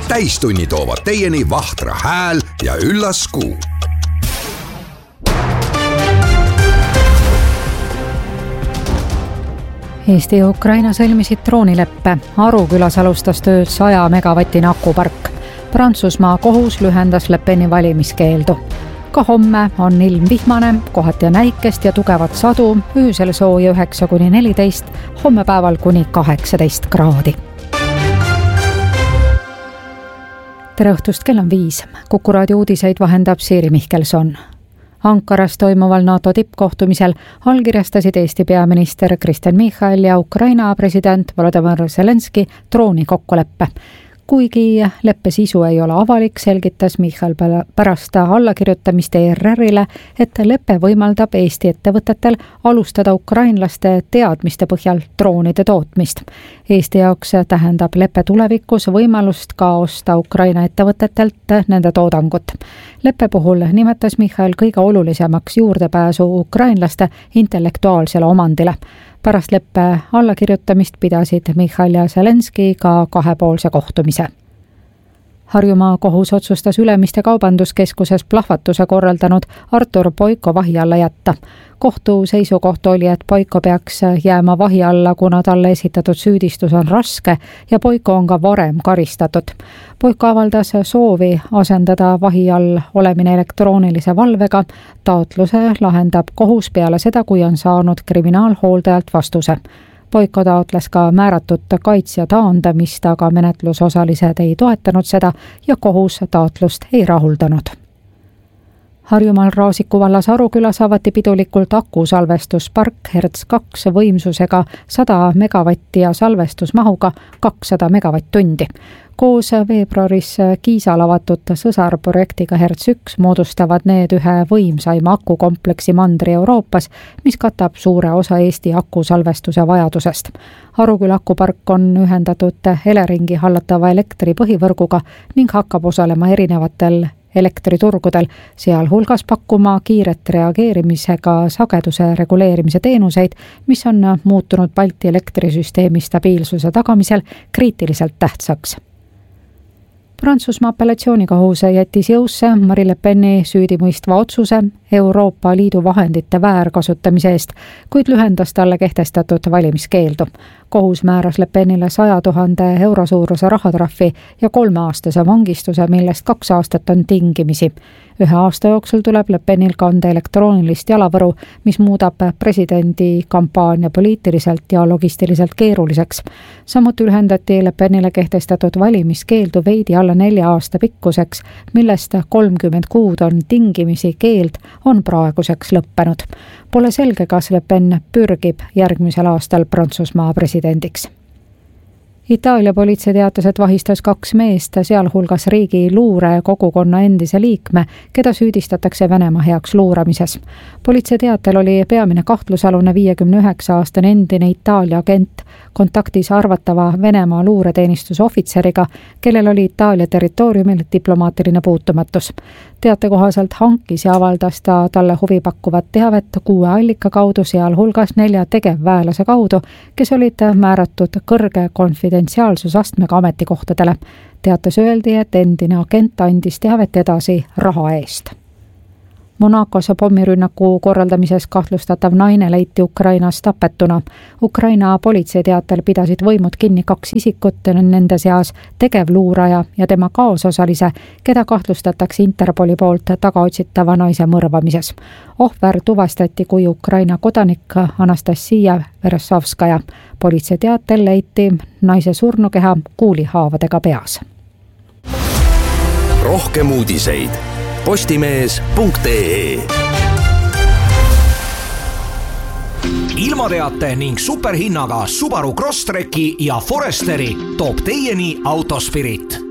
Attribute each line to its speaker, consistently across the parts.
Speaker 1: täistunni toovad teieni Vahtra hääl ja üllas kuu.
Speaker 2: Eesti ja Ukraina sõlmisid droonileppe. Arukülas alustas tööd 100 megavatine akupark. Prantsusmaa kohus lühendas Le Peni valimiskeeldu. Ka homme on ilm vihmane, kohati näikest ja tugevat sadu, öösel sooja 9–14, homme päeval kuni 18 kraadi. Tere õhtust, kell on 5. Kuku raadio uudiseid vahendab Siiri Mihkelson. Ankaras toimuval NATO tippkohtumisel allkirjastasid Eesti peaminister Kristen Michal ja Ukraina president Volodymyr Zelenski drooni kokkuleppe. Kuigi leppe sisu ei ole avalik, selgitas Michal pärast allakirjutamist ERR-ile, et lepe võimaldab Eesti ettevõtetel alustada ukrainlaste teadmiste põhjal droonide tootmist. Eesti jaoks tähendab lepe tulevikus võimalust ka osta Ukraina ettevõtetelt nende toodangut. Leppe puhul nimetas Michal kõige olulisemaks juurdepääsu ukrainlaste intellektuaalsele omandile. Pärast leppe allakirjutamist pidasid Michal ja Zelenski ka kahepoolse kohtumise. Harjumaa kohus otsustas Ülemiste kaubanduskeskuses plahvatuse korraldanud Artur Boiko vahi alla jätta. Kohtu seisukoht oli, et Boiko peaks jääma vahi alla, kuna talle esitatud süüdistus on raske ja Boiko on ka varem karistatud. Boiko avaldas soovi asendada vahi all olemine elektroonilise valvega. Taotluse lahendab kohus peale seda, kui on saanud kriminaalhooldajalt vastuse. Boiko taotles ka määratud kaitsja taandamist, aga menetlusosalised ei toetanud seda ja kohus taotlust ei rahuldanud. Harjumaal Raasiku vallas Arukülas avati pidulikult akusalvestuspark Hertz 2 võimsusega 100 megavatti ja salvestusmahuga 200 megavatt-tundi. Koos veebruaris Kiisal avatud sõsarprojektiga Hertz 1 moodustavad need ühe võimsaima akukompleksi mandri Euroopas, mis katab suure osa Eesti akusalvestuse vajadusest. Aruküla akupark on ühendatud Eleringi hallatava elektri põhivõrguga ning hakkab osalema erinevatel elektriturgudel, sealhulgas pakkuma kiiret reageerimisega sageduse reguleerimise teenuseid, mis on muutunud Balti elektrisüsteemi stabiilsuse tagamisel kriitiliselt tähtsaks. Prantsusmaa apellatsioonikohus jättis jõusse Marine Le Peni süüdimõistva otsuse Euroopa Liidu vahendite väärkasutamise eest, kuid lühendas talle kehtestatud valimiskeeldu. Kohus määras Le Penile 100 000 euro suuruse rahatrahvi ja 3-aastase vangistuse, millest 2 aastat on tingimisi. 1 aasta jooksul tuleb Le Penil kanda elektroonilist jalavõru, mis muudab presidendi kampaania poliitiliselt ja logistiliselt keeruliseks. Samuti lühendati Le Penile kehtestatud valimiskeeldu veidi alla 4 aasta pikkuseks, millest 30 kuud on tingimisi keeld, on praeguseks lõppenud. Pole selge, kas Le Pen pürgib järgmisel aastal Prantsusmaa presidendiks. Itaalia politsei teatas, et vahistas 2 meest, sealhulgas riigi luure kogukonna endise liikme, keda süüdistatakse Venemaa heaks luuramises. Politsei teatel oli peamine kahtlusalune 59-aastane endine Itaalia agent kontaktis arvatava Venemaa luureteenistuse ohvitseriga, kellel oli Itaalia territooriumil diplomaatiline puutumatus. Teate kohaselt hankis ja avaldas ta talle huvipakkuvat teavet 6 allika kaudu, sealhulgas 4 tegevväelase kaudu, kes olid määratud kõrge konfidentsiaalsusastmega ametikohtadele. Teates öeldi, et endine agent andis teavet edasi raha eest. Monacos pommirünnaku korraldamises kahtlustatav naine leiti Ukrainas tapetuna. Ukraina politsei teatel pidasid võimud kinni 2 isikut, nende seas tegevluuraja ja tema kaasosalise, keda kahtlustatakse Interpoli poolt tagaotsitava naise mõrvamises. Ohver tuvastati kui Ukraina kodanik Anastasia Veresovskaja. Politsei teatel leiti naise surnukeha kuulihaavadega peas.
Speaker 1: Rohkem uudiseid postimees.ee.
Speaker 3: Ilmateate ning superhinnaga Subaru Crosstreki ja Foresteri toob teieni Autospirit.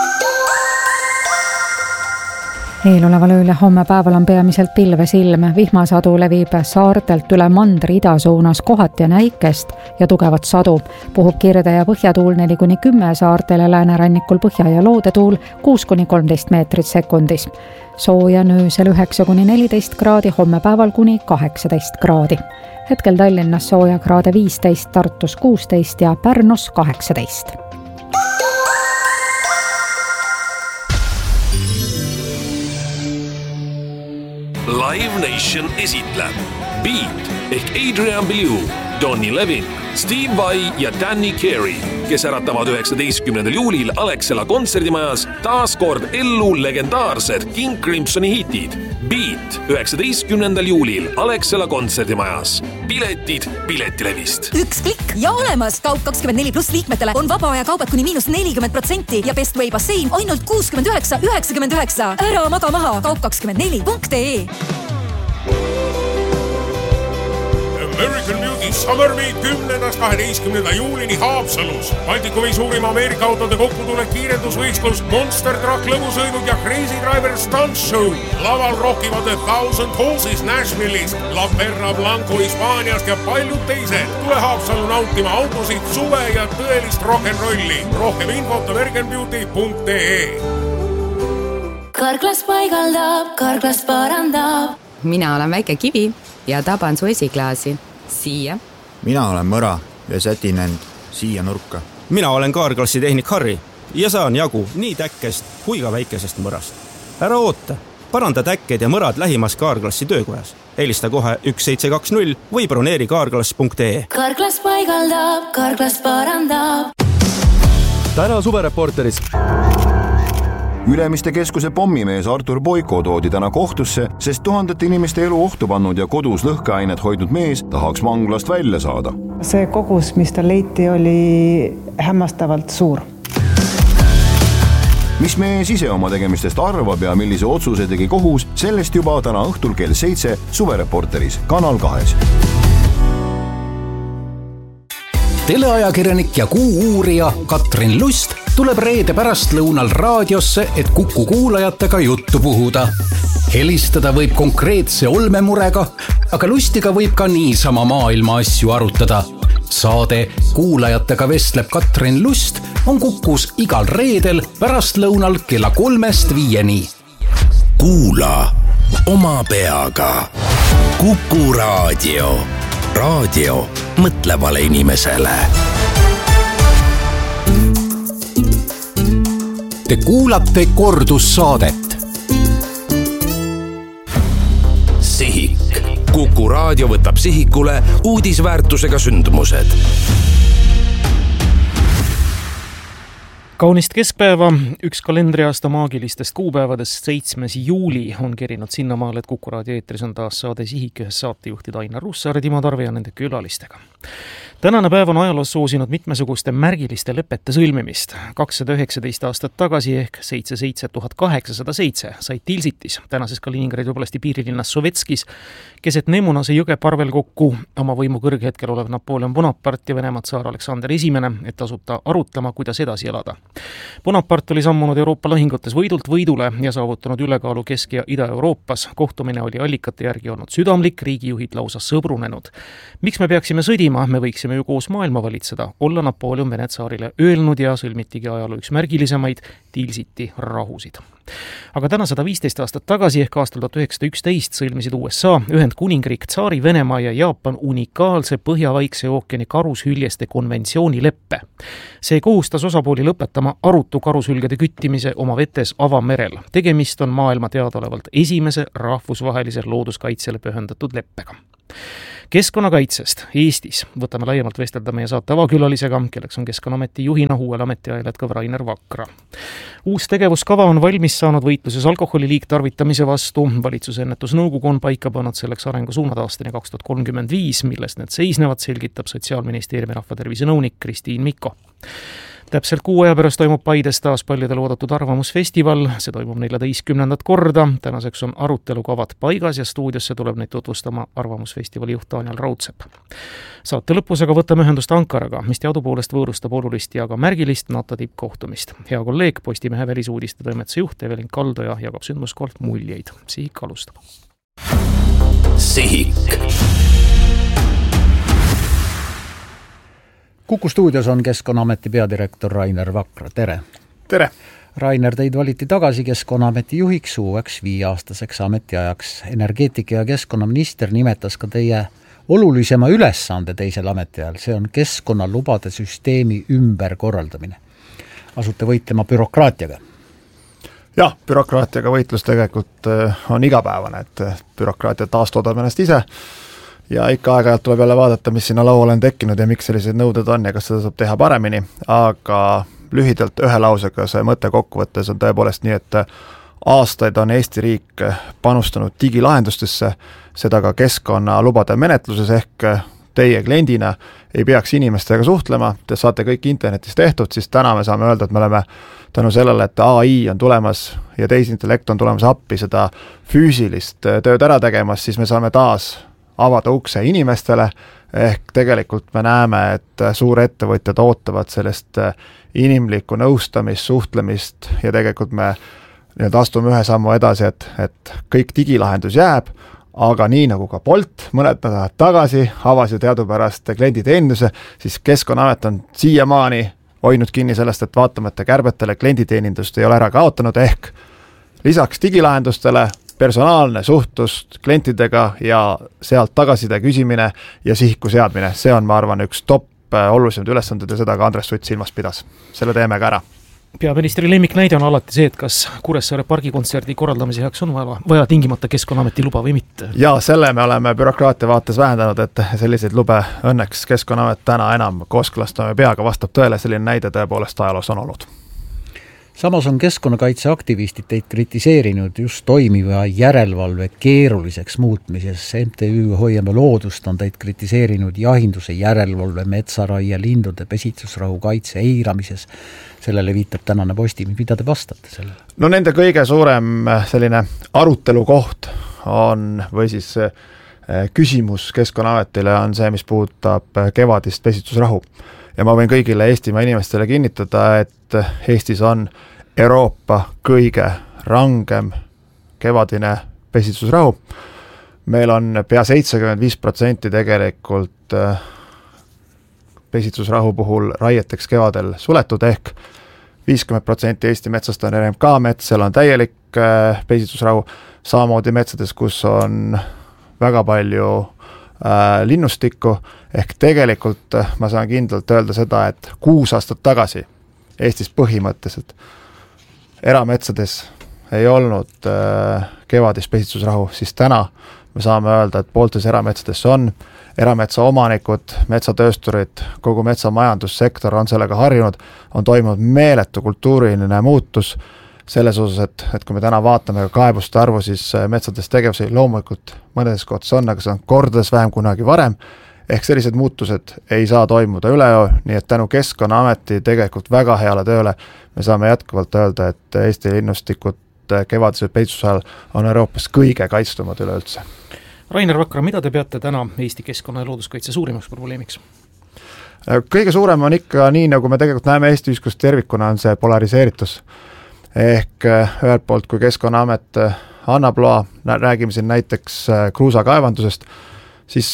Speaker 2: Eeloleval ööl ja homme päeval on peamiselt pilves ilm. Vihmasadu levib saartelt üle mandri idasuunas, kohati näikest ja tugevat sadu. Puhub kirde ja põhjatuul 4–10 saartel ja läänerannikul põhja- ja loodetuul 6–13 meetrit sekundis. Sooja öösel 9–14 kraadi, homme päeval kuni 18 kraadi. Hetkel Tallinnas sooja kraade 15, Tartus 16 ja Pärnus 18.
Speaker 4: Live Nation esitleb Beat ehk Adrian Belew, Donny Levin, Steve Vai ja Danny Carey, kes äratavad 19. juulil Alexela kontserdimajas taas kord ellu legendaarsed King Crimsoni hitid. Beat 19. juulil Alexela kontserdimajas. Piletid Piletilevist.
Speaker 5: Üks klikk ja olemas. Kaup24+ liikmetele on vaba aja kaubad kuni -40% ja Best Way bassein ainult 69,99. Ära maga maha. Kaup24.ee.
Speaker 6: American Beauty Summer Meet 10.–12. juulini Haapsalus. Baltikumi suurima Ameerika autode kokkutulek kiirendusvõistlus, Monster Truck lõbusõidud ja Crazy Driver Stunt Show. Laval rockivad The Thousand Horses Nashville'ist, La Perra Blanco Hispaaniast ja paljud teised. Tule Haapsalu nautima autosid, suve ja tõelist rock'n'rolli. Rohkem infot americanbeauty.ee.
Speaker 7: Karklas paigaldab, karklas parandab. Mina olen Väike Kivi ja taban su esiklaasi. Siia.
Speaker 8: Mina olen Mõra ja sätin end siia nurka.
Speaker 9: Mina olen Kaarklassi tehnik Harri ja saan jagu nii täkkest kui ka väikesest mõrast. Ära oota, paranda täkked ja mõrad lähimas Kaarklassi töökojas. Helista kohe 1720 või broneeri kaarklass.ee.
Speaker 7: Karklas paigaldab, karklas parandab.
Speaker 10: Täna suvereporteris.
Speaker 11: Ülemiste keskuse pommimees Artur Boiko toodi täna kohtusse, sest tuhandete inimeste elu ohtu pannud ja kodus lõhkeainet hoidnud mees tahaks vanglast välja saada.
Speaker 12: See kogus, mis ta leiti, oli hämmastavalt suur.
Speaker 11: Mis mees ise oma tegemistest arvab ja millise otsuse tegi kohus, sellest juba täna õhtul kell 7 suvereporteris Kanal 2.
Speaker 3: Teleajakirjanik ja kuu-uurija Katrin Lust tuleb reede pärastlõunal raadiosse, et Kuku kuulajatega juttu puhuda. Helistada võib konkreetse olmemurega, aga Lustiga võib ka niisama maailma asju arutada. Saade Kuulajatega vestleb Katrin Lust on Kukus igal reedel pärastlõunal kella 3-5.
Speaker 13: Kuula oma peaga. Kuku raadio. Raadio mõtlevale inimesele.
Speaker 3: Te kuulate kordussaadet.
Speaker 13: Sihik. Kuku raadio võtab sihikule uudisväärtusega sündmused.
Speaker 14: Kaunist keskpäeva, üks kalendriaasta maagilistest kuupäevadest 7. juuli on kerinud sinnamaal, et Kuku raadio eetris on taas saade Sihik ühes saatejuhtid Ainar Russaar, Timo Tarve ja nende külalistega. Tänane päev on ajaloos soosinud mitmesuguste märgiliste lepete sõlmimist. 219 aastat tagasi ehk 77807 sai Tilsitis, tänases Kaliningradi oblasti piirilinnas Sovetskis, keset Nemunase jõge parvel kokku oma võimu kõrghetkel olev Napoleon Bonaparte ja Venemaa tsaar Aleksander I, et asuta arutlema, kuidas edasi elada. Bonaparte oli sammunud Euroopa lahingutes võidult võidule ja saavutanud ülekaalu Kesk- ja Ida-Euroopas. Kohtumine oli allikate järgi olnud südamlik, riigijuhid lausa sõbrunenud. Miks me peaksime sõdima? Me võiksime ju koos maailma valitseda, olla Napoleon Vene tsaarile öelnud ja sõlmitigi ajaloo üks märgilisemaid Tilsiti rahusid. Aga täna 115 aastat tagasi ehk aastal 1911 sõlmisid USA, Ühendkuningriik, Tsaari Venemaa ja Jaapan unikaalse Põhja-Vaikse ookeani karushüljeste konventsioonileppe. See kohustas osapooli lõpetama arutu karushülgede küttimise oma vetes avamerel. Tegemist on maailma teadaolevalt esimese rahvusvahelise looduskaitsele pühendatud leppega. Keskkonnakaitsest Eestis võtame laiemalt vestelda meie saate avakülalisega, kelleks on Keskkonnaameti juhina uuel ametiajal jätkav Rainer Vakra. Uus tegevuskava on valmis saanud võitluses alkoholi liigtarvitamise vastu. Valitsuse ennetusnõukogu on paika pannud selleks arengusuunad aastani 2035, milles need seisnevad, selgitab Sotsiaalministeeriumi rahvatervise nõunik Kristiin Mikko. Täpselt 6 aja pärast toimub Paides taas paljudel oodatud arvamusfestival, see toimub 14. korda, tänaseks on arutelukavad paigas ja stuudiosse tuleb neid tutvustama arvamusfestivali juht Daniel Raudsepp. Saate lõpus aga võtame ühendust Ankaraga, mis teadupoolest võõrustab olulist ja ka märgilist NATO tippkohtumist. Hea kolleeg, Postimehe välisuudiste toimetuse juht Evelin Kaldoja jagab sündmuskohalt muljeid. Sihik alustab.
Speaker 13: Sihik.
Speaker 15: Kuku stuudios on Keskkonnaameti peadirektor Rainer Vakra. Tere!
Speaker 16: Tere!
Speaker 15: Rainer, teid valiti tagasi Keskkonnaameti juhiks uueks 5-aastaseks ametiajaks. Energeetika ja keskkonnaminister nimetas ka teie olulisema ülesande teisel ametiajal. See on keskkonnalubade süsteemi ümberkorraldamine. Asute võitlema bürokraatiaga.
Speaker 16: Jah, bürokraatiaga võitlus tegelikult on igapäevane, et bürokraatia taastoodab ennast ise ja ikka aeg-ajalt tuleb jälle vaadata, mis sinna lauale on tekkinud ja miks sellised nõuded on ja kas seda saab teha paremini, aga lühidalt ühe lausega see mõte kokkuvõttes on tõepoolest nii, et aastaid on Eesti riik panustanud digilahendustesse, seda ka keskkonnalubade menetluses ehk teie kliendina ei peaks inimestega suhtlema, te saate kõik internetis tehtud, siis täna me saame öelda, et me oleme tänu sellele, et AI on tulemas ja tehisintellekt on tulemas appi seda füüsilist tööd ära tegemas, siis me saame taas avada ukse inimestele, ehk tegelikult me näeme, et suurettevõtjad ootavad sellest inimlikku nõustamist, suhtlemist ja tegelikult me astume ühe sammu edasi, et kõik digilahendus jääb, aga nii nagu ka Bolt mõned nädalad tagasi avas ju teadupärast klienditeeninduse, siis Keskkonnaamet on siiamaani hoidnud kinni sellest, et vaatamata kärbetele klienditeenindust ei ole ära kaotanud, ehk lisaks digilahendustele personaalne suhtlus klientidega ja sealt tagasiside küsimine ja sihiku seadmine, see on, ma arvan, üks top olulisemad ülesanded ja seda ka Andres Sutt silmas pidas. Selle teeme ka ära.
Speaker 14: Peaministri lemmiknäide on alati see, et kas Kuressaare pargikontserdi korraldamise heaks on vaja tingimata Keskkonnaameti luba või mitte?
Speaker 16: Ja selle me oleme bürokraatia vaates vähendanud, et selliseid lube õnneks Keskkonnaamet täna enam kooskõlastame peaga, vastab tõele, selline näide tõepoolest ajaloos on olnud.
Speaker 15: Samas on keskkonnakaitseaktivistid teid kritiseerinud just toimiva järelevalve keeruliseks muutmises. MTÜ Hoiame loodust on teid kritiseerinud jahinduse järelevalve, metsaraia, lindude pesitsusrahu kaitse eiramises. Sellele viitab tänane Postimees. Mida te vastate sellele?
Speaker 16: No nende kõige suurem selline arutelu koht on, või siis küsimus Keskkonnaametile on see, mis puudutab kevadist pesitsusrahu. Ja ma võin kõigile Eestimaa inimestele kinnitada, et Eestis on Euroopa kõige rangem kevadine pesitsusrahu. Meil on pea 75% tegelikult pesitsusrahu puhul raieteks kevadel suletud, ehk 50% Eesti metsast on RMK mets, seal on täielik pesitsusrahu, samamoodi metsades, kus on väga palju linnustikku, ehk tegelikult ma saan kindlalt öelda seda, et 6 aastat tagasi Eestis põhimõtteliselt erametsades ei olnud kevadist pesitsusrahu, siis täna me saame öelda, et pooltes erametsades on erametsa omanikud, metsatöösturid, kogu metsamajandussektor on sellega harjunud, on toimunud meeletu kultuuriline muutus selles osas, et kui me täna vaatame kaebuste arvu, siis metsades tegevusi loomulikult mõnedes kohtades on, aga see on kordades vähem kunagi varem, ehk sellised muutused ei saa toimuda üleöö, nii et tänu Keskkonnaameti tegelikult väga heale tööle me saame jätkuvalt öelda, et Eesti linnustikud kevadised pesitsuse ajal on Euroopas kõige kaitstumad üleüldse.
Speaker 14: Rainer Vakra, mida te peate täna Eesti keskkonna ja looduskaitse suurimaks probleemiks?
Speaker 16: Kõige suurem on ikka nii, nagu me tegelikult näeme Eesti ühiskonnas tervikuna, on see polariseeritus. Ehk ühelt poolt, kui Keskkonnaamet annab loa, räägime siin näiteks kruusakaevandusest, siis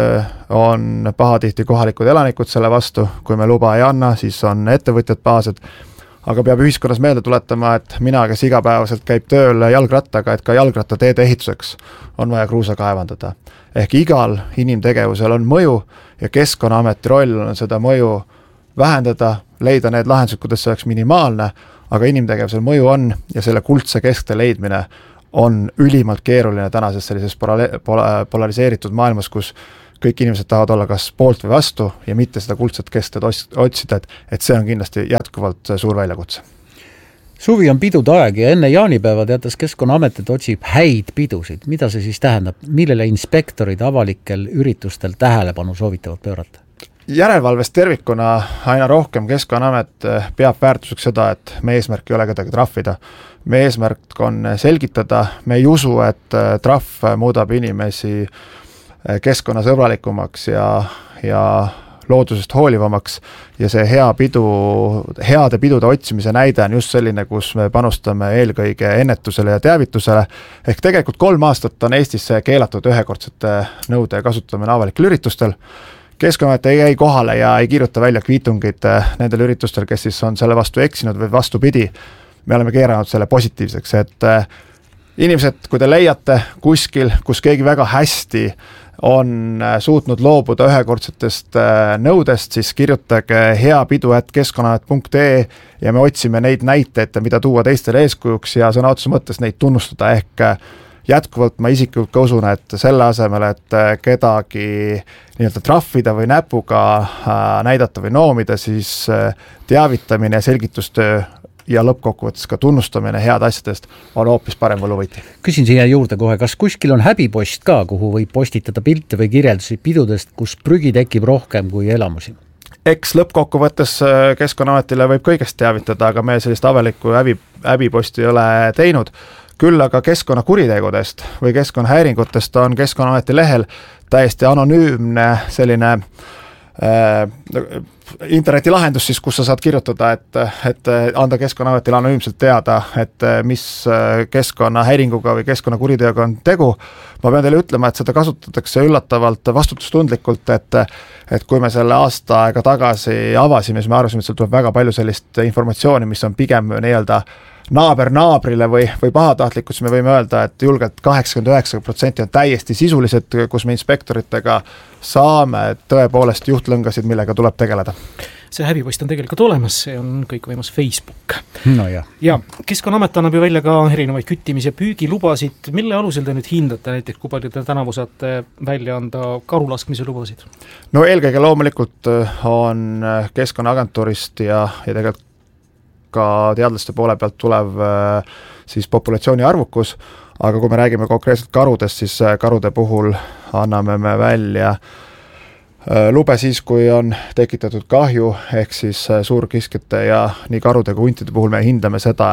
Speaker 16: on pahatihti kohalikud elanikud selle vastu, kui me luba ei anna, siis on ettevõtjad pahased, aga peab ühiskonnas meelde tuletama, et mina, kes igapäevaselt käib tööl jalgrattaga, et ka jalgrattateede ehituseks on vaja kruusa kaevandada. Ehk igal inimtegevusel on mõju ja Keskkonnaameti roll on seda mõju vähendada, leida need lahendused, kuidas see oleks minimaalne, aga inimtegevusel mõju on ja selle kuldse keskte leidmine on ülimalt keeruline tänases sellises polariseeritud maailmas, kus kõik inimesed tahavad olla kas poolt või vastu ja mitte seda kuldset kestet otsida, et see on kindlasti jätkuvalt suur väljakutse.
Speaker 15: Suvi on pidude aeg ja enne jaanipäeva teatas Keskkonnaamet, et otsib häid pidusid. Mida see siis tähendab? Millele inspektorid avalikel üritustel tähelepanu soovitavad pöörata?
Speaker 16: Järelevalvest tervikuna aina rohkem Keskkonnaamet peab väärtuseks seda, et me eesmärk ei ole kedagi trahvida. Me eesmärk on selgitada, me ei usu, et trahv muudab inimesi keskkonnasõbralikumaks ja loodusest hoolivamaks ja see heade pidude otsimise näide on just selline, kus me panustame eelkõige ennetusele ja teavitusele. Ehk tegelikult 3 aastat on Eestis keelatud ühekordsete nõude kasutamine avalikel üritustel. Keskkonnaamet ei käi kohale ja ei kirjuta välja kviitungid nendel üritustel, kes siis on selle vastu eksinud või vastupidi. Me oleme keeranud selle positiivseks, et inimesed, kui te leiate kuskil, kus keegi väga hästi on suutnud loobuda ühekordsetest nõudest, siis kirjutage heapidu@keskkonnaamet.ee ja me otsime neid näiteid, mida tuua teistele eeskujuks ja sõna otseses mõttes neid tunnustada, ehk jätkuvalt ma isiklikult ka usun, et selle asemel, et kedagi nii-öelda trahvida või näpuga näidata või noomida, siis teavitamine ja selgitustöö ja lõppkokkuvõttes ka tunnustamine head asjadest on hoopis parem võluvõti.
Speaker 15: Küsin siia juurde kohe, kas kuskil on häbipost ka, kuhu võib postitada pilte või kirjeldusi pidudest, kus prügi tekib rohkem kui elamusi?
Speaker 16: Eks lõppkokkuvõttes Keskkonnaametile võib kõigest teavitada, aga me sellist avalikku häbiposti ei ole teinud. Küll aga keskkonnakuritegudest või keskkonnahäiringutest on Keskkonnaameti lehel täiesti anonüümne selline internetilahendus siis, kus sa saad kirjutada, et anda Keskkonnaametile anonüümselt teada, et mis keskkonnahäiringuga või keskkonnakuriteoga on tegu. Ma pean teile ütlema, et seda kasutatakse üllatavalt vastutustundlikult, et kui me selle aasta aega tagasi avasime, siis me arvasime, et seal tuleb väga palju sellist informatsiooni, mis on pigem nii-öelda naaber naabrile või pahatahtlikud, siis me võime öelda, et julgelt 89% on täiesti sisulised, kus me inspektoritega saame tõepoolest juhtlõngasid, millega tuleb tegeleda.
Speaker 14: See häbipost on tegelikult olemas, see on kõikvõimas Facebook.
Speaker 15: No jah.
Speaker 14: Ja Keskkonnaamet annab ju välja ka erinevaid küttimis- ja püügilubasid. Mille alusel te nüüd hindate näiteks, kui palju te tänavu saate välja anda karulaskmise lubasid?
Speaker 16: No eelkõige loomulikult on Keskkonnaagentuurist ja tegelikult ka teadlaste poole pealt tulev siis populatsiooni arvukus, aga kui me räägime konkreetselt karudest, siis karude puhul anname me välja lube siis, kui on tekitatud kahju, ehk siis suurkiskjate ja nii karude kui huntide puhul me hindame seda,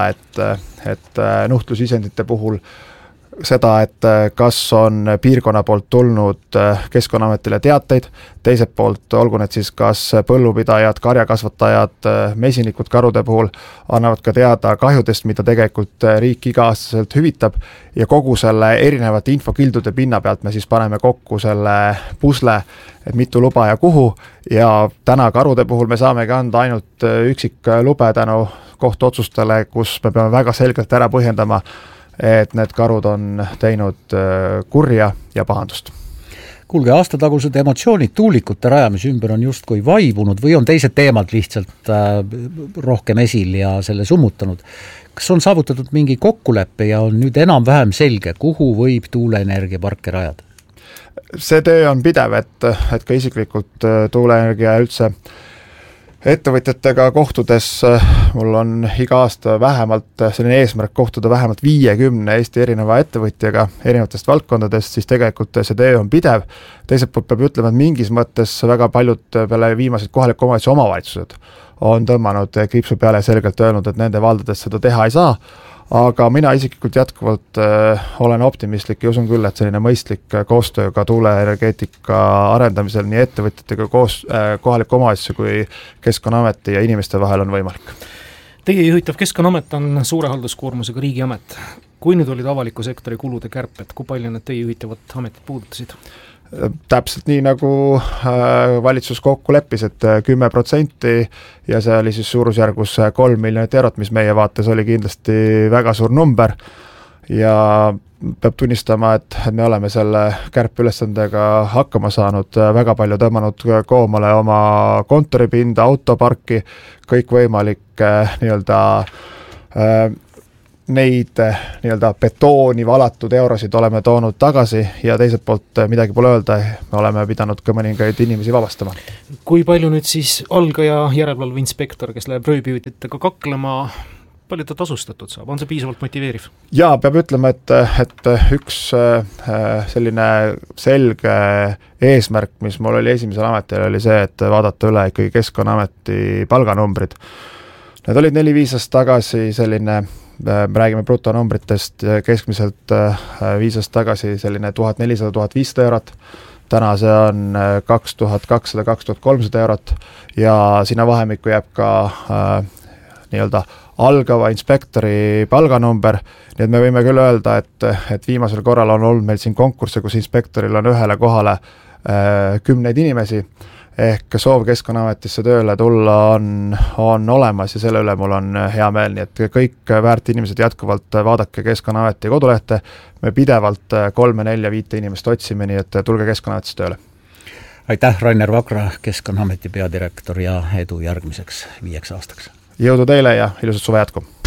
Speaker 16: et nuhtlusisendite puhul seda, et kas on piirkonna poolt tulnud Keskkonnaametile teateid, teiselt poolt olgu need siis kas põllupidajad, karjakasvatajad, mesinikud karude puhul annavad ka teada kahjudest, mida tegelikult riik iga-aastaselt hüvitab ja kogu selle erinevate infokildude pinna pealt me siis paneme kokku selle pusle, et mitu luba ja kuhu ja täna karude puhul me saamegi anda ainult üksik lube tänu kohtuotsustele, kus me peame väga selgelt ära põhjendama, et need karud on teinud kurja ja pahandust.
Speaker 15: Kuulge, aastatagused emotsioonid tuulikute rajamise ümber on justkui vaibunud või on teised teemad lihtsalt rohkem esil ja selle summutanud? Kas on saavutatud mingi kokkulepe ja on nüüd enam-vähem selge, kuhu võib tuuleenergiaparke rajada?
Speaker 16: See töö on pidev, et ka isiklikult tuuleenergia üldse ettevõtjatega kohtudes mul on iga aasta vähemalt selline eesmärk kohtuda vähemalt 50 Eesti erineva ettevõtjaga erinevatest valdkondadest, siis tegelikult see töö on pidev. Teiselt poolt peab ütlema, et mingis mõttes väga paljud peale viimased kohaliku omavalitsused on tõmmanud kriipsu peale ja selgelt öelnud, et nende valdades seda teha ei saa. Aga mina isiklikult jätkuvalt olen optimistlik ja usun küll, et selline mõistlik koostöö ka tuuleenergeetika arendamisel nii ettevõtjatega koos kohaliku omavalitsuse kui Keskkonnaameti ja inimeste vahel on võimalik.
Speaker 14: Teie juhitav Keskkonnaamet on suure halduskoormusega riigiamet. Kui nüüd olid avaliku sektori kulude kärped, kui palju need teie juhitavat ametit puudutasid?
Speaker 16: Täpselt nii, nagu valitsus kokku leppis, et 10% ja see oli siis suurusjärgus 3 miljonit eurot, mis meie vaates oli kindlasti väga suur number ja peab tunnistama, et me oleme selle kärpeülesandega hakkama saanud, väga palju tõmmanud koomale oma kontoripinda, autoparki, kõikvõimalik nii-öelda neid nii-öelda betooni valatud eurosid oleme toonud tagasi ja teiselt poolt midagi pole öelda, me oleme pidanud ka mõningaid inimesi vabastama.
Speaker 14: Kui palju nüüd siis algaja järelevalve inspektor, kes läheb rööbijutitega kaklema, palju ta tasustatud saab, on see piisavalt motiveeriv?
Speaker 16: Jaa, peab ütlema, et üks selline selge eesmärk, mis mul oli esimesel ametil, oli see, et vaadata üle ikkagi Keskkonnaameti palganumbrid. Need olid 4-5 aastat tagasi selline, me räägime brutonumbritest, keskmiselt 5 aastat tagasi selline 1400-1500 eurot, täna see on 2200-2300 eurot ja sinna vahemikku jääb ka nii-öelda algava inspektori palganumber, nii et me võime küll öelda, et viimasel korral on olnud meil siin konkursse, kus inspektoril on ühele kohale 10 inimesi ehk soov Keskkonnaametisse tööle tulla on olemas ja selle üle mul on hea meel, nii et kõik väärt inimesed jätkuvalt vaadake Keskkonnaameti kodulehte, me pidevalt 3, 4, 5 inimest otsime, nii et tulge Keskkonnaametisse tööle.
Speaker 15: Aitäh, Rainer Vakra, Keskkonnaameti peadirektor ja edu järgmiseks 5 aastaks!
Speaker 16: Jõudu teile ja ilusat suve jätku!